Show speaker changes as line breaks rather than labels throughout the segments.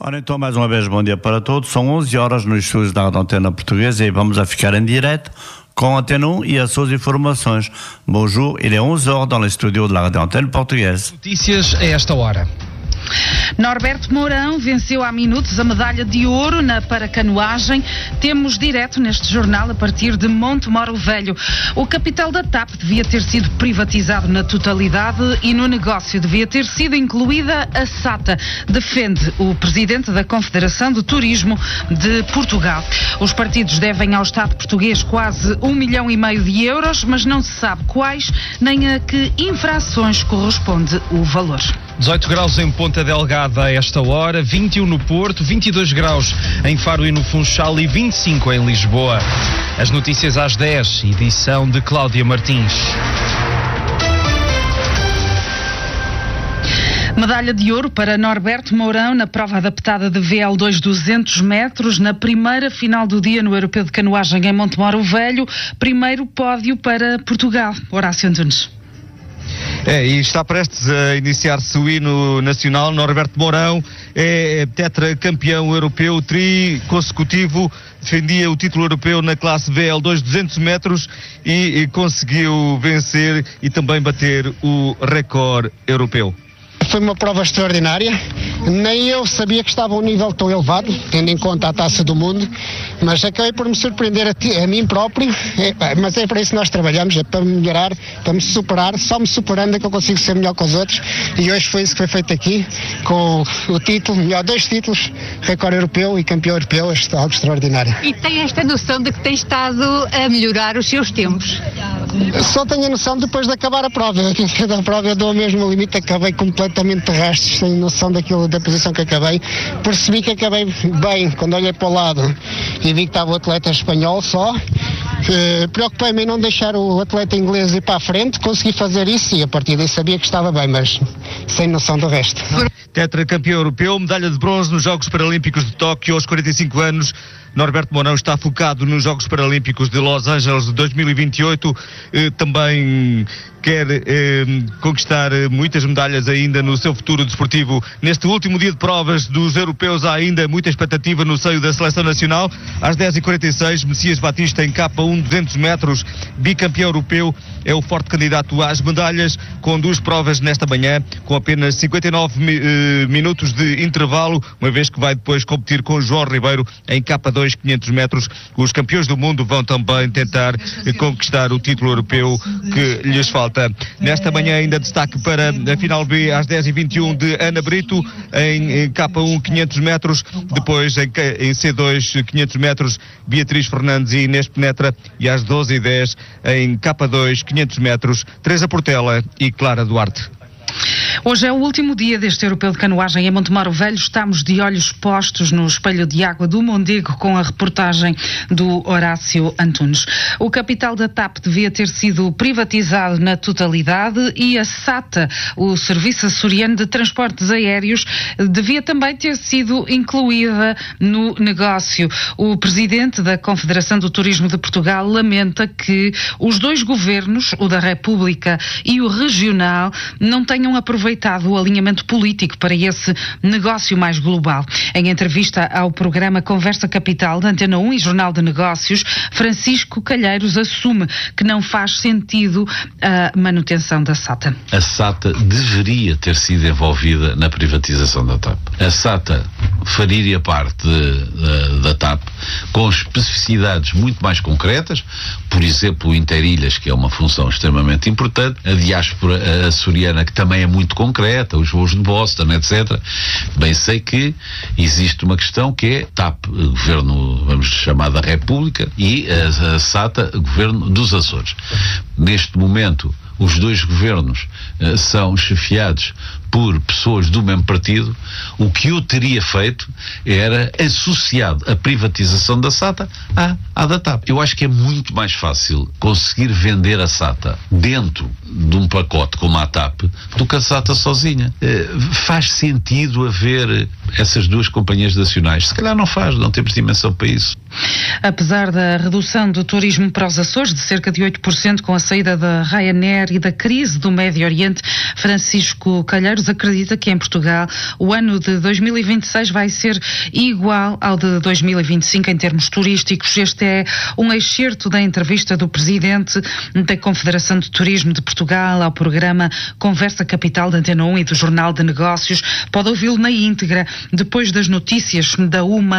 Ora, então, mais uma vez, bom dia para todos. São 11 horas nos estúdios da Antena Portuguesa e vamos a ficar em direto com a Antena 1 e as suas informações. Bonjour, il est 11 heures dans le studio de la Antena Portuguesa.
Notícias a esta hora.
Norberto Mourão venceu há minutos a medalha de ouro na paracanoagem. Temos direto neste jornal a partir de Montemoro Velho. O capital da TAP devia ter sido privatizado na totalidade e no negócio devia ter sido incluída a SATA, defende o presidente da Confederação de Turismo de Portugal. Os partidos devem ao Estado português quase 1,5 milhão de euros, mas não se sabe quais nem a que infrações corresponde o valor.
18 graus em Ponta Delgada a esta hora, 21 no Porto, 22 graus em Faro e no Funchal e 25 em Lisboa. As notícias às 10, edição de Cláudia Martins.
Medalha de ouro para Norberto Mourão na prova adaptada de VL2 200 metros, na primeira final do dia no Europeu de Canoagem em Montemoro Velho. Primeiro pódio para Portugal. Horácio Antunes.
E está prestes a iniciar-se o hino nacional. Norberto Mourão é tetracampeão europeu, consecutivo, defendia o título europeu na classe VL2 200 metros e conseguiu vencer e também bater o recorde europeu.
Foi uma prova extraordinária, nem eu sabia que estava a um nível tão elevado, tendo em conta a Taça do Mundo, mas acabei por me surpreender a mim próprio, mas é para isso que nós trabalhamos, é para melhorar, para me superar, só me superando é que eu consigo ser melhor que os outros, e hoje foi isso que foi feito aqui, com o título, melhor 2 títulos, recorde europeu e campeão europeu, é algo extraordinário.
E tem esta noção de que tem estado a melhorar os seus tempos?
Só tenho a noção depois de acabar a prova, cada prova eu dou mesmo o limite, acabei completamente de rastros, sem noção da posição que acabei. Percebi que acabei bem quando olhei para o lado e vi que estava o atleta espanhol só. Preocupei-me em não deixar o atleta inglês ir para a frente, consegui fazer isso e a partir daí sabia que estava bem, mas sem noção do resto.
Tetracampeão europeu, medalha de bronze nos Jogos Paralímpicos de Tóquio aos 45 anos. Norberto Mourão está focado nos Jogos Paralímpicos de Los Angeles de 2028, também quer conquistar muitas medalhas ainda no seu futuro desportivo. Neste último dia de provas dos europeus há ainda muita expectativa no seio da seleção nacional. Às 10h46, Messias Batista em K1 200 metros, bicampeão europeu, é o forte candidato às medalhas, com 2 provas nesta manhã, com apenas 59 minutos de intervalo, uma vez que vai depois competir com João Ribeiro em K2 500 metros. Os campeões do mundo vão também tentar conquistar o título europeu que lhes falta. Nesta manhã ainda destaque para a final B às 10h21 de Ana Brito em K1 500 metros, depois em C2 500 metros Beatriz Fernandes e Inês Penetra, e às 12h10 em K2 500 metros Teresa Portela e Clara Duarte.
Hoje é o último dia deste Europeu de Canoagem em Montemoro Velho. Estamos de olhos postos no espelho de água do Mondego com a reportagem do Horácio Antunes. O capital da TAP devia ter sido privatizado na totalidade e a SATA, o Serviço Açoriano de Transportes Aéreos, devia também ter sido incluída no negócio. O presidente da Confederação do Turismo de Portugal lamenta que os 2 governos, o da República e o regional, não tenham aproveitado o alinhamento político para esse negócio mais global. Em entrevista ao programa Conversa Capital da Antena 1 e Jornal de Negócios, Francisco Calheiros assume que não faz sentido a manutenção da SATA.
A SATA deveria ter sido envolvida na privatização da TAP. A SATA faria parte da TAP com especificidades muito mais concretas, por exemplo, o Interilhas, que é uma função extremamente importante, a diáspora açoriana, que também é muito concreta, os voos de Boston, etc. Bem, sei que existe uma questão que é TAP, governo, vamos chamar da República, e a SATA, governo dos Açores. Neste momento, os 2 governos são chefiados por pessoas do mesmo partido. O que eu teria feito era associado a privatização da SATA à da TAP. Eu acho que é muito mais fácil conseguir vender a SATA dentro de um pacote como a TAP do que a SATA sozinha. Faz sentido haver essas 2 companhias nacionais? Se calhar não faz, não temos dimensão para isso.
Apesar da redução do turismo para os Açores de cerca de 8% com a saída da Ryanair e da crise do Médio Oriente, Francisco Calheiros acredita que em Portugal o ano de 2026 vai ser igual ao de 2025 em termos turísticos. Este é um excerto da entrevista do presidente da Confederação de Turismo de Portugal ao programa Conversa Capital da Antena 1 e do Jornal de Negócios. Pode ouvi-lo na íntegra depois das notícias da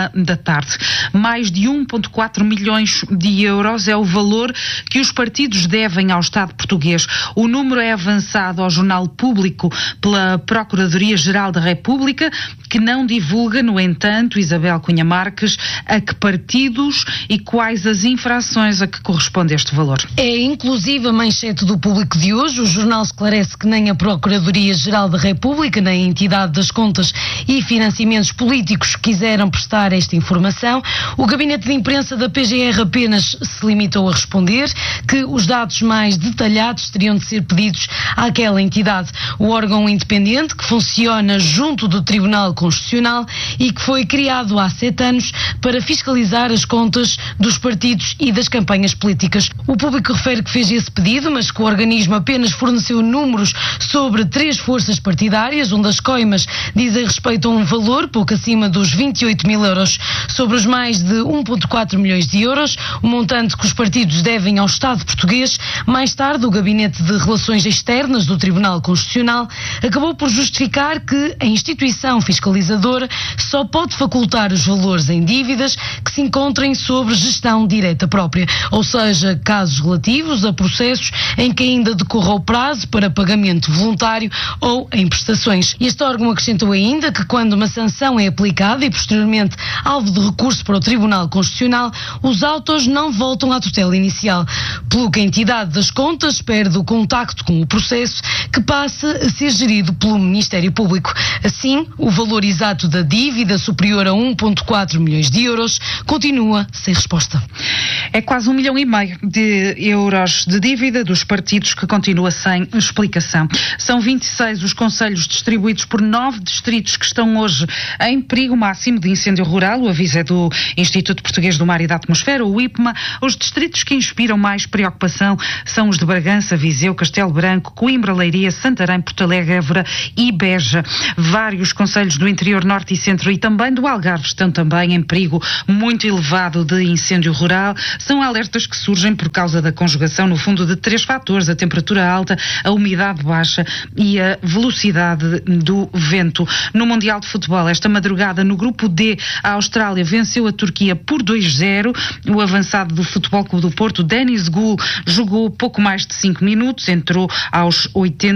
13h. Mais de 1,4 milhões de euros é o valor que os partidos devem ao Estado português. O número é avançado ao Jornal Público pela Procuradoria-Geral da República, que não divulga, no entanto, Isabel Cunha Marques, a que partidos e quais as infrações a que corresponde este valor.
É inclusive a manchete do Público de hoje. O jornal esclarece que nem a Procuradoria-Geral da República, nem a Entidade das Contas e Financiamentos Políticos quiseram prestar esta informação. O gabinete de imprensa da PGR apenas se limitou a responder que os dados mais detalhados teriam de ser pedidos àquela entidade. O órgão independente que funciona junto do Tribunal Constitucional e que foi criado há 7 anos para fiscalizar as contas dos partidos e das campanhas políticas. O Público refere que fez esse pedido, mas que o organismo apenas forneceu números sobre 3 forças partidárias, onde as coimas dizem respeito a um valor pouco acima dos 28 mil euros. Sobre os mais de 1,4 milhões de euros, o montante que os partidos devem ao Estado português, mais tarde o Gabinete de Relações Externas do Tribunal Constitucional acabou por justificar que a instituição fiscalizadora só pode facultar os valores em dívidas que se encontrem sob gestão direta própria, ou seja, casos relativos a processos em que ainda decorra o prazo para pagamento voluntário ou em prestações. Este órgão acrescentou ainda que quando uma sanção é aplicada e posteriormente alvo de recurso para o Tribunal Constitucional, os autos não voltam à tutela inicial, pelo que a entidade das contas perde o contacto com o processo, que passa a ser gerido pelo Ministério Público. Assim, o valor exato da dívida, superior a 1,4 milhões de euros, continua sem resposta.
É quase 1,5 milhão de euros de dívida dos partidos que continua sem explicação. São 26 os concelhos distribuídos por 9 distritos que estão hoje em perigo máximo de incêndio rural. O aviso é do Instituto Português do Mar e da Atmosfera, o IPMA. Os distritos que inspiram mais preocupação são os de Bragança, Viseu, Castelo Branco, Coimbra, Leiria, Santarém, Porto Alegre, Évora e Beja. Vários concelhos do interior norte e centro e também do Algarve estão também em perigo muito elevado de incêndio rural. São alertas que surgem por causa da conjugação, no fundo, de 3 fatores: a temperatura alta, a umidade baixa e a velocidade do vento. No Mundial de Futebol, esta madrugada, no grupo D, a Austrália venceu a Turquia por 2-0. O avançado do Futebol Clube do Porto, Denis Gul, jogou pouco mais de 5 minutos, entrou aos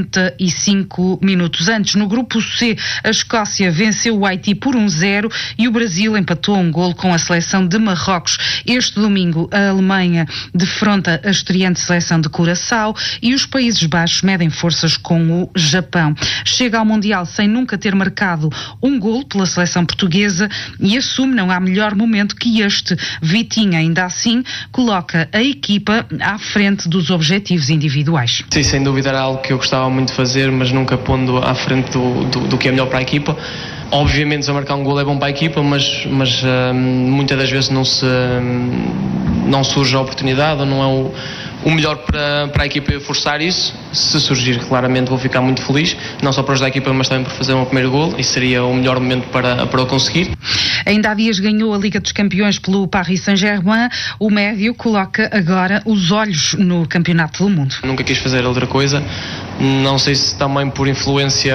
85 minutos. Antes, no grupo C, a Escócia venceu o Haiti por 1-0 e o Brasil empatou um golo com a seleção de Marrocos. Este domingo, a Alemanha defronta a estreante seleção de Curaçao e os Países Baixos medem forças com o Japão. Chega ao Mundial sem nunca ter marcado um golo pela seleção portuguesa e assume não há melhor momento que este. Vitinha, ainda assim, coloca a equipa à frente dos objetivos individuais.
Sim, sem dúvida era algo que eu gostava muito de fazer, mas nunca pondo à frente do que é melhor para a equipa. Obviamente, se eu marcar um golo é bom para a equipa, mas muitas das vezes não surge a oportunidade, ou não é o melhor para a equipa forçar isso. Se surgir, claramente vou ficar muito feliz, não só para ajudar a equipa, mas também por fazer um primeiro golo, e seria o melhor momento para o conseguir.
Ainda há dias ganhou a Liga dos Campeões pelo Paris Saint-Germain. O médio coloca agora os olhos no Campeonato do Mundo.
Nunca quis fazer outra coisa, não sei se também por influência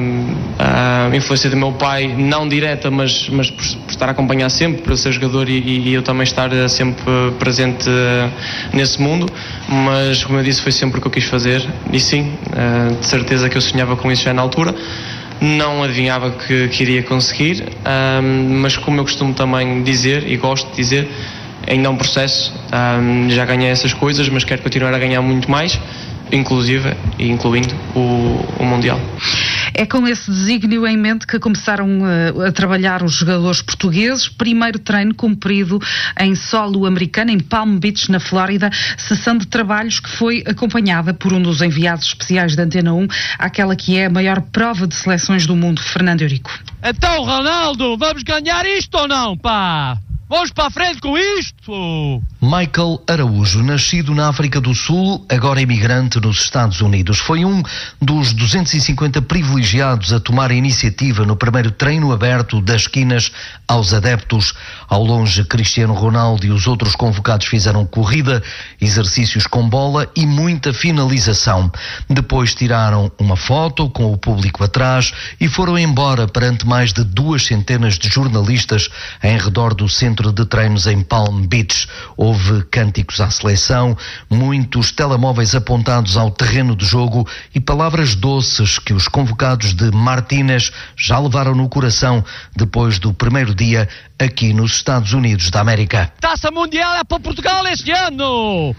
do meu pai, não direta, mas por estar a acompanhar sempre, por ser jogador e eu também estar sempre presente nesse mundo, mas como eu disse, foi sempre o que eu quis fazer. E sim, de certeza que eu sonhava com isso já na altura. Não adivinhava que iria conseguir, mas como eu costumo também dizer, e gosto de dizer, ainda é um processo. Já ganhei essas coisas, mas quero continuar a ganhar muito mais, inclusive e incluindo o Mundial.
É com esse desígnio em mente que começaram a trabalhar os jogadores portugueses. Primeiro treino cumprido em solo americano, em Palm Beach, na Flórida. Sessão de trabalhos que foi acompanhada por um dos enviados especiais da Antena 1 àquela que é a maior prova de seleções do mundo, Fernando Eurico.
Então, Ronaldo, vamos ganhar isto ou não, pá? Vamos para a frente com isto!
Michael Araújo, nascido na África do Sul, agora imigrante nos Estados Unidos, foi um dos 250 privilegiados a tomar a iniciativa no primeiro treino aberto das esquinas aos adeptos. Ao longe, Cristiano Ronaldo e os outros convocados fizeram corrida, exercícios com bola e muita finalização. Depois tiraram uma foto com o público atrás e foram embora perante mais de 200 de jornalistas em redor do centro de treinos em Palm Beach. Houve cânticos à seleção, muitos telemóveis apontados ao terreno de jogo e palavras doces que os convocados de Martínez já levaram no coração depois do primeiro dia aqui nos Estados Unidos da América.
Taça Mundial é para Portugal este ano!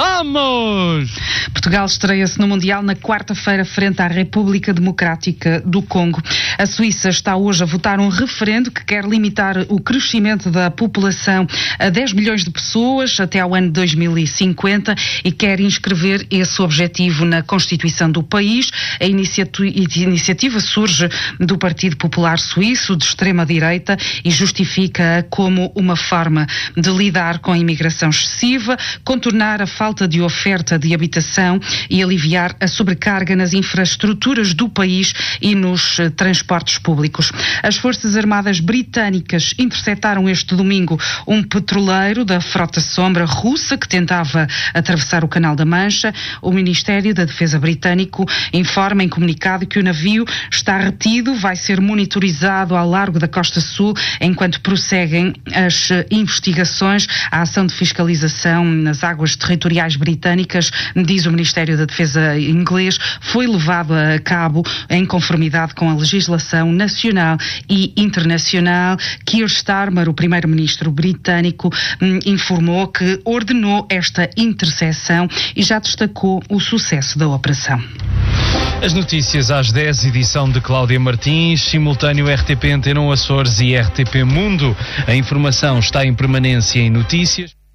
Vamos!
Portugal estreia-se no Mundial na quarta-feira frente à República Democrática do Congo. A Suíça está hoje a votar um referendo que quer limitar o crescimento da população a 10 milhões de pessoas até ao ano 2050 e quer inscrever esse objetivo na Constituição do país. A iniciativa surge do Partido Popular Suíço, de extrema-direita, e justifica-a como uma forma de lidar com a imigração excessiva, contornar a falta de oferta de habitação e aliviar a sobrecarga nas infraestruturas do país e nos transportes públicos. As Forças Armadas britânicas interceptaram este domingo um petroleiro da frota sombra russa que tentava atravessar o Canal da Mancha. O Ministério da Defesa britânico informa em comunicado que o navio está retido, vai ser monitorizado ao largo da Costa Sul enquanto prosseguem as investigações. A ação de fiscalização nas águas territoriais britânicas, diz o Ministério da Defesa inglês, foi levado a cabo em conformidade com a legislação nacional e internacional. Keir Starmer, o primeiro-ministro britânico, informou que ordenou esta interseção e já destacou o sucesso da operação.
As notícias às 10, edição de Cláudia Martins, simultâneo RTP Antena Açores e RTP Mundo. A informação está em permanência em notícias.